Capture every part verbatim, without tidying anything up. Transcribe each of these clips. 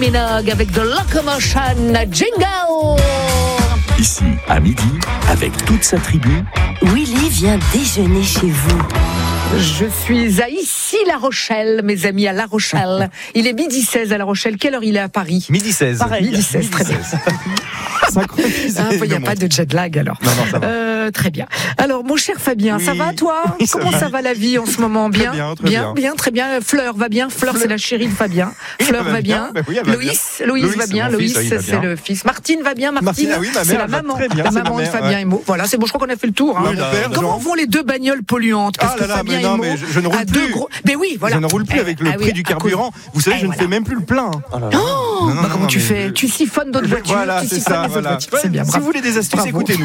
Minogue avec The Locomotion Jingle. Ici, à midi, avec toute sa tribu, Willy vient déjeuner chez vous. Je suis à ici La Rochelle, mes amis, à La Rochelle. Il est midi seize à La Rochelle. Quelle heure il est à Paris? Midi seize. Pareil, midi seize, très bien. Il n'y a pas de jet lag alors. Non, non, ça va. Euh, très bien. Alors, mon cher Fabien, oui. Ça va toi? Ça Comment va. ça va la vie en ce moment? Bien, très bien, très bien, bien, bien, très bien. Fleur va bien. Fleur, c'est la chérie de Fabien. Fleur va bien. bien. Bah oui, va Loïs, bien. Loïs, Loïs va bien. Loïs, fils, c'est le fils. Martine va bien. Martine, Martine, ah oui, ma c'est mère, la maman, très bien, la c'est maman ma de mère, Fabien ouais. et Maud. Voilà, c'est bon. Je crois qu'on a fait le tour. Hein. Oui, là, Comment genre... vont les deux bagnoles polluantes? Parce ah que là là, Fabien mais non, et Maud mais je, je ne roule plus. Gros... Mais oui, voilà. Je ne roule plus avec le ah, prix oui, du carburant. Cause... Vous savez, eh, je voilà. ne fais même plus le plein. Oh, non, non, bah, comment non, tu fais je... Tu siphonnes d'autres voitures. Voilà, tu c'est ça. Voilà. Voitures, c'est bien. Si vous voulez des astuces, bravo. Écoutez-nous.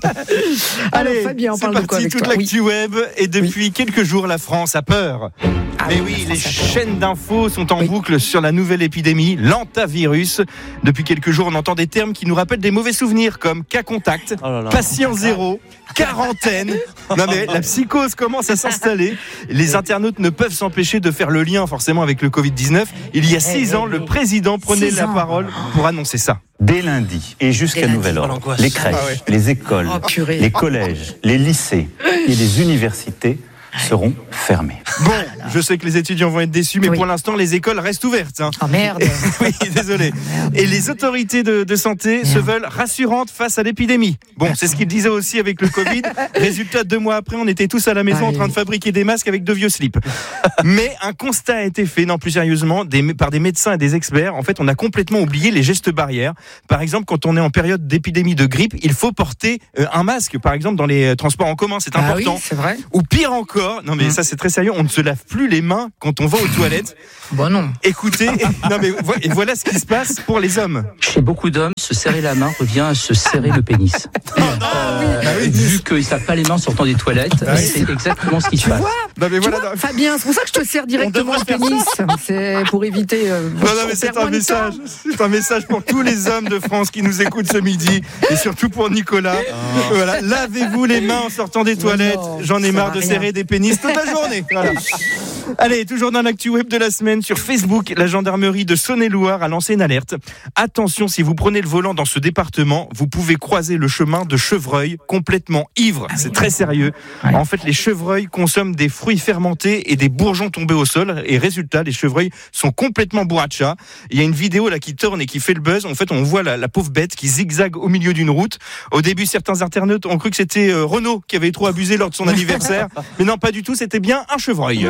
Alors, Fabien, on parle de quoi avec toute toi? l'actu oui. web et depuis oui. quelques jours, la France a peur. Ah Mais oui, oui, les chaînes d'infos sont en oui. boucle sur la nouvelle épidémie, l'antavirus. Depuis quelques jours, on entend des termes qui nous rappellent des mauvais souvenirs comme cas contact, oh là là. patient zéro, quarantaine. Non mais la psychose commence à s'installer. Les internautes ne peuvent s'empêcher de faire le lien forcément avec le covid dix-neuf. Il y a six ans, le président prenait la parole pour annoncer ça. Dès lundi et jusqu'à nouvel ordre, les crèches, ah ouais. les écoles, oh, les collèges, les lycées et les universités seront fermés. Bon, je sais que les étudiants vont être déçus, mais oui. pour l'instant, les écoles restent ouvertes. Hein. Oh merde. Oui, désolé. Merde. Et les autorités de, de santé merde. se veulent rassurantes face à l'épidémie. Bon, c'est ce qu'ils disaient aussi avec le Covid. Résultat, deux mois après, on était tous à la maison Allez. en train de fabriquer des masques avec de vieux slips. Mais un constat a été fait, non plus sérieusement, des, par des médecins et des experts. En fait, on a complètement oublié les gestes barrières. Par exemple, quand on est en période d'épidémie de grippe, il faut porter euh, un masque, par exemple, dans les transports en commun. C'est important. Ah oui, c'est vrai. Ou pire encore, non mais mmh. ça c'est très sérieux, on ne se lave plus les mains quand on va aux toilettes. Bon non. Écoutez, et, non mais et voilà ce qui se passe pour les hommes. Chez beaucoup d'hommes, se serrer la main revient à se serrer le pénis. Oh, euh, ah oui. Vu qu'ils ne savent pas les mains en sortant des toilettes, ah oui. c'est exactement ce qui se passe. Vois non mais tu voilà, vois, non. Fabien, c'est pour ça que je te serre directement le pénis. C'est pour éviter. Euh, non, non mais c'est un message. C'est un message pour tous les hommes de France qui nous écoutent ce midi et surtout pour Nicolas. Oh. Voilà, lavez-vous les mains en sortant des toilettes. Non, j'en ai marre de rien. serrer des pénis toute la journée. Voilà. Allez, toujours dans l'actu web de la semaine, sur Facebook, la gendarmerie de Saône-et-Loire a lancé une alerte. Attention, si vous prenez le volant dans ce département, vous pouvez croiser le chemin de chevreuils complètement ivres. C'est très sérieux. Ouais. En fait, les chevreuils consomment des fruits fermentés et des bourgeons tombés au sol. Et résultat, les chevreuils sont complètement bourrachas. Il y a une vidéo là qui tourne et qui fait le buzz. En fait, on voit la, la pauvre bête qui zigzague au milieu d'une route. Au début, certains internautes ont cru que c'était euh, Renault qui avait trop abusé lors de son anniversaire. Mais non, pas du tout. C'était bien un chevreuil.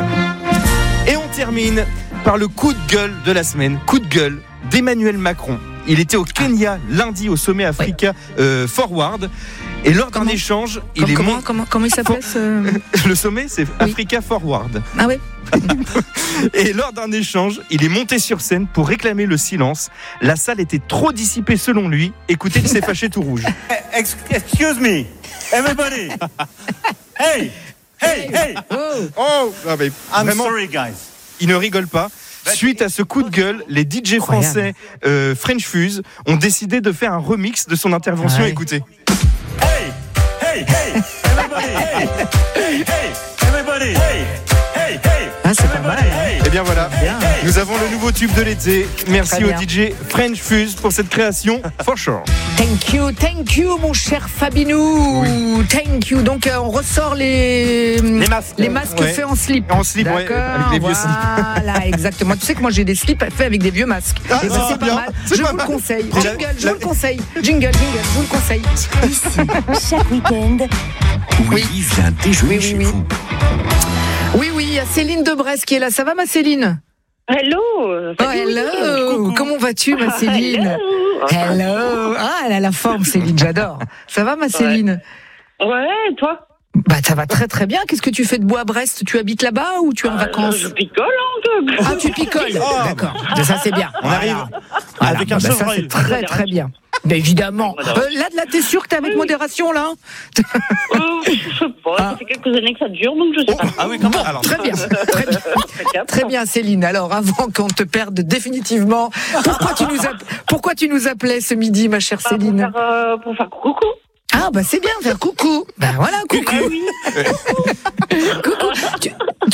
Et on termine par le coup de gueule de la semaine. Coup de gueule d'Emmanuel Macron. Il était au Kenya lundi au sommet Africa ouais. euh, Forward. Et lors d'un échange, il comment, est comment, mon... comment, comment il s'appelle ce... Le sommet, c'est oui. Africa Forward. Ah oui. Et lors d'un échange, il est monté sur scène pour réclamer le silence. La salle était trop dissipée selon lui. Écoutez, il s'est fâché tout rouge. Excuse me, everybody. Hey, hey, hey. Oh, oh ah mais I'm vraiment, sorry, guys. Il ne rigole pas. Suite à ce coup de gueule, les D J français euh, French Fuse ont décidé de faire un remix de son intervention. Ouais. Écoutez. Hey, hey, hey, everybody, hey, hey, hey, everybody, hey, hey, hey. Ah, c'est pas mal. Hey. Et bien voilà, bien. Nous avons le nouveau tube de l'été. Merci au D J French Fuse pour cette création, for sure. Thank you, thank you, mon cher Fabinou. Oui. Thank you. Donc, euh, on ressort les, les masques, les masques ouais. faits en slip. En slip, ouais, avec des vieux voilà, slips. Voilà, exactement. Tu sais que moi, j'ai des slips faits avec des vieux masques. Ah, et ben, ah, c'est pas bien. mal. C'est je pas vous mal. le conseille. La, jingle, la, je vous le conseille. Jingle, jingle, je vous le conseille. Ici, chaque week-end, Willy oui. vient déjeuner oui, oui, chez oui. vous. Oui, oui, il y a Céline de Brest qui est là. Ça va, ma Céline? Hello. Oh, hello. Comment vas-tu, ma Céline? Hello. hello. Ah, elle a la forme, Céline, j'adore. Ça va, ma Céline? Ouais, ouais, et toi? Bah, ça va très très bien. Qu'est-ce que tu fais de beau à Brest? Tu habites là-bas ou tu es en euh, vacances? Je picole un peu. Ah, tu picoles. Oh, d'accord. Ça, c'est bien. On arrive voilà. avec un bah, chevreuil. Ça, c'est très très bien. Mais évidemment. Euh, là, là, t'es sûr que t'es avec oui. modération, là? euh, Je sais pas. Ah. Ça fait quelques années que ça dure, donc je sais oh. pas. Ah oui, quand même. Bon, alors. Très bien. Très bien. Très bien, Céline. Alors, avant qu'on te perde définitivement, pourquoi tu nous, app... pourquoi tu nous appelais ce midi, ma chère bah, Céline? Pour faire, euh, pour faire coucou. Ah, bah c'est bien, faire coucou. Ben voilà, coucou. Eh oui. Coucou. Tu,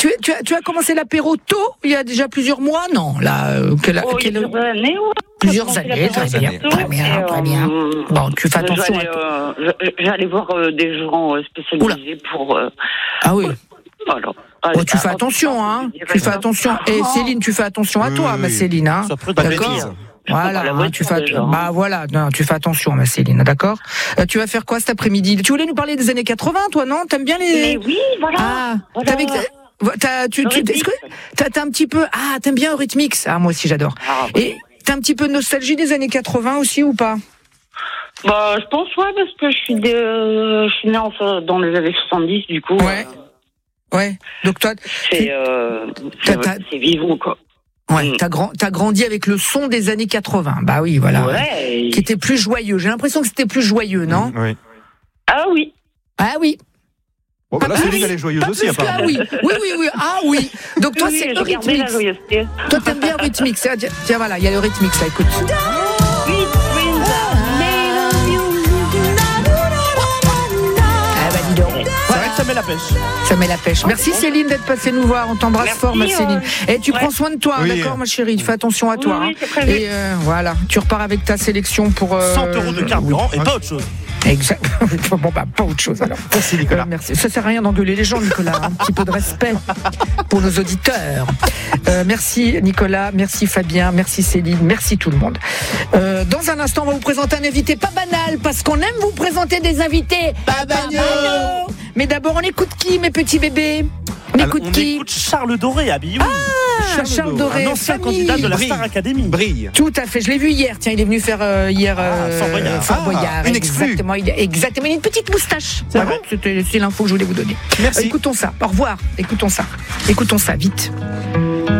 tu, tu, as, tu as commencé l'apéro tôt, il y a déjà plusieurs mois, non là, euh, quelle, Oh, quelle... il y a plusieurs années, ouais. Plusieurs années, très bien, très bien, très bien. Bon, tu fais attention. J'allais, euh, j'allais voir euh, des gens euh, spécialisés pour. Euh, ah oui. Voilà. Oh, tu fais attention, hein. Tu fais attention. Et Céline, tu fais attention à Oui, toi, oui, ma oui. Céline, hein. D'accord. Voilà, hein, tu fais. Bah voilà, non, tu fais attention, ma Céline, d'accord. Euh, tu vas faire quoi cet après-midi? Tu voulais nous parler des années quatre-vingts, toi, non? T'aimes bien les? Mais oui, voilà. Ah, voilà. t'avais. T'as, tu, tu, est-ce que t'as, t'as un petit peu, ah, t'aimes bien Eurythmics? Ah, moi aussi, j'adore. Ah, Et t'as un petit peu de nostalgie des années quatre-vingts aussi ou pas? Bah, je pense, ouais, parce que je suis, de, euh, je suis née en, dans les années soixante-dix, du coup. Ouais. Euh, ouais. Donc toi, c'est, euh, c'est, c'est vivant, quoi. Ouais, mm. t'as, grand, t'as grandi avec le son des années quatre-vingts. Bah oui, voilà. Ouais. Qui était plus joyeux. J'ai l'impression que c'était plus joyeux, non? Mmh, oui. Ah oui. Ah oui. Bon, bah là, Ah, Céline, oui. elle est joyeuse Pas aussi, plus que- apparemment. Ah oui, oui, oui, oui. Ah oui. Donc toi, Oui, c'est j'ai gardé la Eurythmics. joyeuseté. Toi, t'aimes bien Eurythmics. Tiens, tiens, voilà, il y a l'Eurythmics, là, écoute. Oui, Twins. Ah bah dis donc. C'est vrai que ça met la pêche. Ça met la pêche. Merci Céline d'être passée nous voir. On t'embrasse Merci, fort, ma Céline. euh, Et tu ouais. prends soin de toi, Oui. d'accord, ma chérie. Fais attention à toi. Oui, oui, hein. c'est prévu. Et euh, voilà, tu repars avec ta sélection pour euh, cent euros de carburant et pas autre chose. Exact. Bon bah pas autre chose alors. Merci Nicolas. Euh, merci. Ça sert à rien d'engueuler les gens, Nicolas. Un petit peu de respect pour nos auditeurs. Euh, merci Nicolas, merci Fabien, merci Céline, merci tout le monde. Euh, dans un instant, on va vous présenter un invité pas banal parce qu'on aime vous présenter des invités pas banaux. Mais d'abord, on écoute qui, mes petits bébés? On Alors, écoute on qui? écoute Charles Doré à Bioul. Ah, Charles Doré, un ancien famille. candidat de la Brille. Star Academy. Brille. Tout à fait, je l'ai vu hier. Tiens, il est venu faire euh, hier euh, Ah, Fort Boyard. Fort Ah, Boyard. une exclue. Exactement, il, exactement. Il a une petite moustache. C'est Voilà, vrai c'était c'est l'info que je voulais vous donner. Merci. Euh, écoutons ça. Au revoir. Écoutons ça. Écoutons ça vite.